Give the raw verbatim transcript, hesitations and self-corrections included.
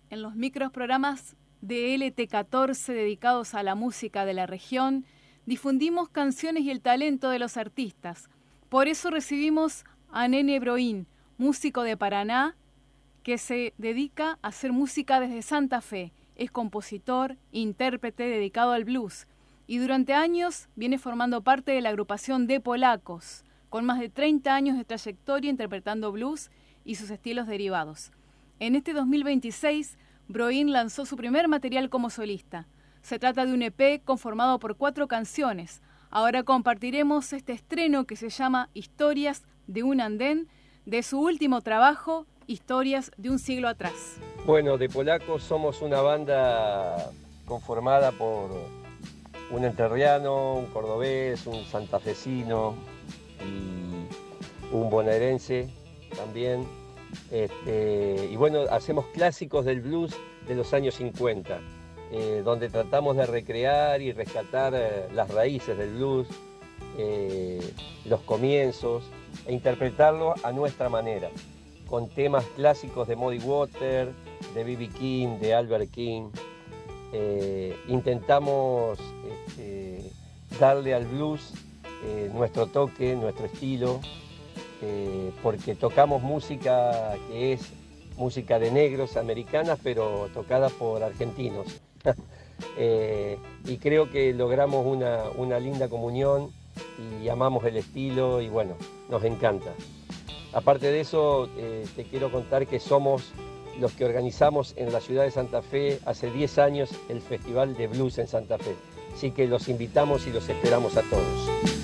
en los microprogramas de L T catorce dedicados a la música de la región, difundimos canciones y el talento de los artistas. Por eso recibimos a Nene Broín, músico de Paraná, que se dedica a hacer música desde Santa Fe. Es compositor, intérprete dedicado al blues y durante años viene formando parte de la agrupación De Polacos, con más de treinta años de trayectoria interpretando blues y sus estilos derivados. En este dos mil veintiséis, Broín lanzó su primer material como solista. Se trata de un E P conformado por cuatro canciones. Ahora compartiremos este estreno que se llama Historias de un andén, de su último trabajo, Historias de un siglo atrás. Bueno, De Polacos somos una banda conformada por un entrerriano, un cordobés, un santafesino y un bonaerense también. Este, y bueno, hacemos clásicos del blues de los años cincuenta, eh, donde tratamos de recrear y rescatar eh, las raíces del blues, eh, los comienzos, e interpretarlo a nuestra manera, con temas clásicos de Muddy Waters, de B B King, de Albert King. Eh, intentamos este, darle al blues eh, nuestro toque, nuestro estilo, eh, porque tocamos música que es música de negros, americanas, pero tocada por argentinos. eh, y creo que logramos una, una linda comunión y amamos el estilo y bueno, nos encanta. Aparte de eso, eh, te quiero contar que somos los que organizamos en la ciudad de Santa Fe hace diez años el Festival de Blues en Santa Fe. Así que los invitamos y los esperamos a todos.